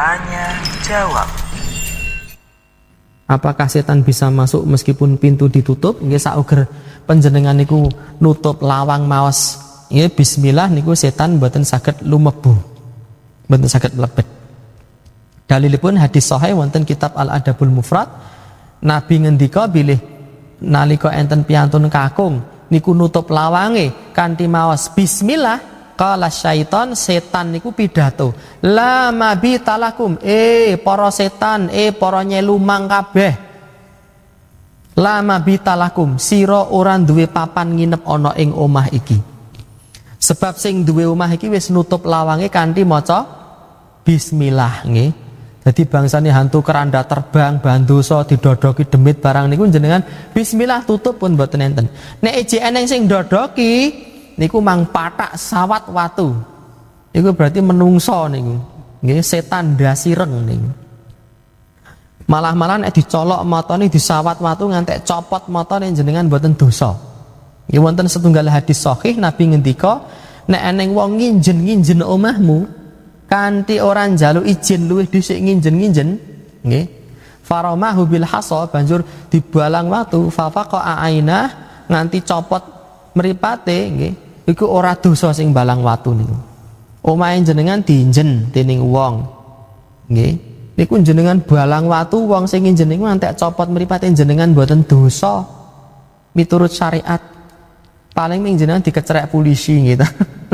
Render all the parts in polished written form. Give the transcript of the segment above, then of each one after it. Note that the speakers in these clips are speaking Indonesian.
Tanya jawab. Apakah setan bisa masuk meskipun pintu ditutup? Nggih sauger panjenengan niku nutup lawang maos. Nggih bismillah niku setan mboten saged lumebu. Mboten saged mlebet. Dalilipun hadis sahih wonten kitab Al-Adabul Mufrad. Nabi ngendika bilih nalika enten piyantun kakung niku nutup lawange kanthi maos bismillah. Qala syaiton, setan niku pidato, la mabita lakum, para setan, para nyelumang kabeh, la mabita lakum, sira ora duwe papan nginep ana ing omah iki. Sebab sing duwe omah iki wis nutup lawange kanthi maca bismillah nggih. Dadi bangsane hantu keranda terbang, bandosa didodoki demit barang niku jenengan bismillah tutup pun mboten enten. Nek ejek eneng sing dodoki niku mang patak sawat watu. Iku berarti menungso niku. Nggih setan dasireng niku. Malah-malah nek dicolok matane disawat watu ngantek copot matane jenengan mboten dosa. Nggih wonten setunggal hadis sahih Nabi ngendika nek eneng wong nginjen-nginjen omahmu kanthi ora njaluk izin luwih dhisik nginjen-nginjen nggih faramahu bil hasa banjur dibalang watu fafaqa ainah nganti copot mripate nggih iku ora dosa sing balang watu niku. Omahe jenengan diinjen dening wong. Nggih. Niku jenengan balang watu wong sing nginjen niku antek copot mripate jenengan mboten dosa. Miturut syariat. Paling ming jenengan dikecerek polisi gitu.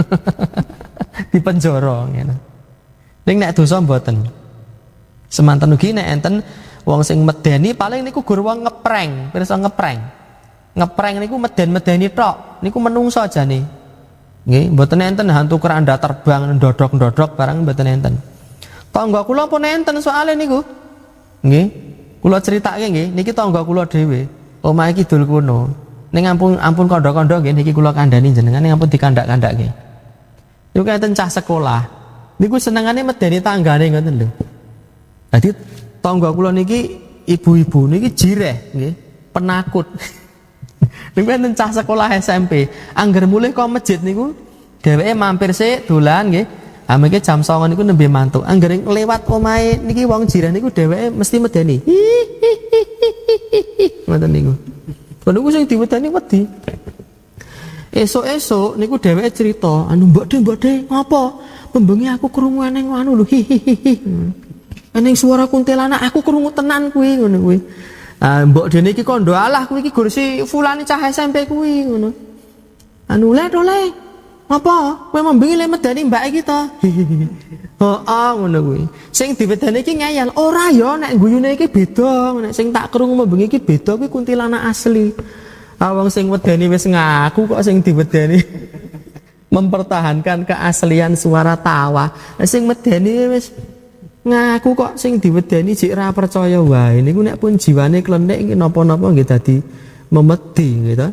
Di penjara gitu. Ning nek dosa mboten. Semanten ugi nek enten wong sing medeni paling niku gur wong ngeprank, pirsa ngeprank. Ngeprank niku meden-medeni tok. Niku menungso jane. Nggih, mboten enten hantu keranda terbang ndodok-ndodok barang mboten enten. Tangga kula pun enten soalé niku. Nggih. Kula critake nggih, niki tangga kula dhewe. Omahe kidul kono. Ning ampun kandha-kandha nggih niki kula kandhani jenengan ning ampun dikandak-kandakke. Niku enten cah sekolah. Niku senengane medeni tanggane ngoten lho. Dadi tangga kula niki ibu-ibu niki jireh nggih, penakut. Niku enten cah sekolah SMP, angger mulih kok masjid niku dheweke mampir sik dolan nggih. Ameke jam 09.00 niku nembe mantuk. Angger lewat omahe niki wong jiran niku dheweke mesti medeni. Ngoten niku. Kon niku sing diwedani wedi. Esuk-esuk niku dheweke cerita, anu mbok de, ngopo? Pembengi aku krungu eneng anu lho. Eneng suara kuntilanak aku krungu tenan kuwi ngono kuwi. Mbok dene iki kondo alah kuwi iki gursi fulane cah SMP kuwi ngono. Anu le to le. Apa? Kowe membengi le medani mbake kita. Heeh ngono kuwi. Sing diwedani iki ngeyel, ora ya nek guyune iki beda, nek sing tak krungu membengi iki beda kuwi kuntilanak asli. Wong sing wedani wis ngaku kok sing diwedani mempertahankan keaslian suara tawa. Sing medeni wis ngaku kok sing diwedeni jek ra percaya wae. Niku nek pun jiwane klenik iki napa-napa nggih dadi memedi gitu.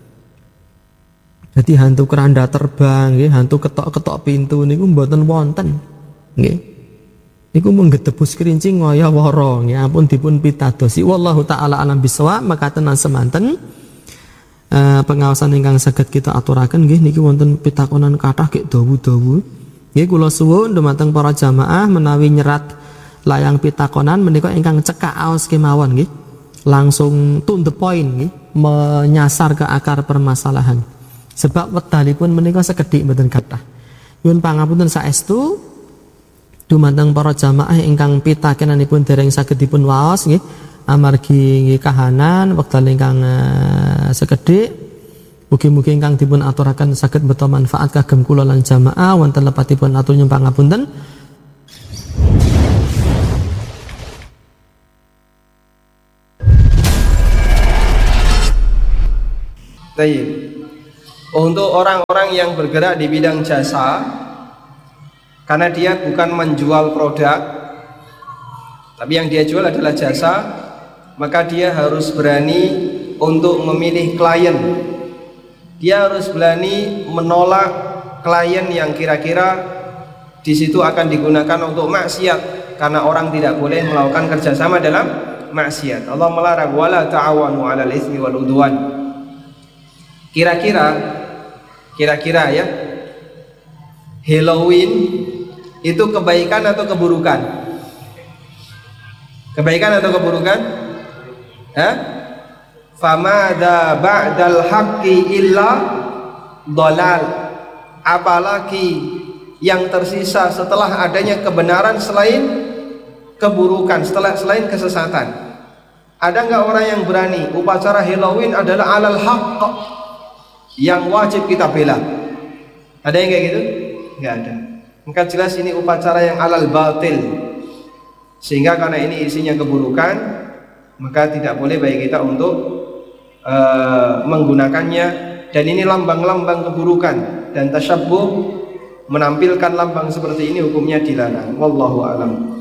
Dadi hantu keranda terbang nggih, hantu ketok-ketok pintu niku mboten wonten. Nggih. Niku mung gedebus kerincing ngaya wara nggih ampun dipun pitadosi. Wallahu taala alam bisawab makaten semanten. Pengawasan ingkang saged kita aturaken nggih niki wonten pitakonan kathah gek dawu-dawu. Nggih kula suwun dumateng para jamaah menawi nyerat layang pitakonan menika ingkang cekak aos kemawon nggih. Langsung to the point nggih, menyasar ke akar permasalahan. Sebab wekdalipun menika sekedhik mboten kathah. Nyuwun pangapunten saestu dumateng para jamaah ingkang pitakenanipun dereng saged dipun waos nggih. Amargi nggih kahanan wekdal ingkang sekedhik mugi-mugi ingkang dipun aturaken saged beto manfaat kagem kula lan jamaah wonten lepatipun atur nyuwun pangapunten. Baik. Untuk orang-orang yang bergerak di bidang jasa, karena dia bukan menjual produk, tapi yang dia jual adalah jasa, maka dia harus berani untuk memilih klien. Dia harus berani menolak klien yang kira-kira di situ akan digunakan untuk maksiat, karena orang tidak boleh melakukan kerjasama dalam maksiat. Allah melarang wala ta'awanu 'alal itsmi wal 'udwan. Kira-kira ya, Halloween itu kebaikan atau keburukan? Kebaikan atau keburukan? Famada ba'dal haqqi illa dhalal. Apalagi yang tersisa setelah adanya kebenaran selain keburukan, selain kesesatan. Ada nggak orang yang berani upacara Halloween adalah alal haqq, yang wajib kita bela? Ada yang kayak gitu? Nggak ada. Maka jelas ini upacara yang alal batil. Sehingga karena ini isinya keburukan, maka tidak boleh bagi kita untuk menggunakannya. Dan ini lambang-lambang keburukan, dan tasyabbuh menampilkan lambang seperti ini hukumnya dilarang. Wallahu a'lam.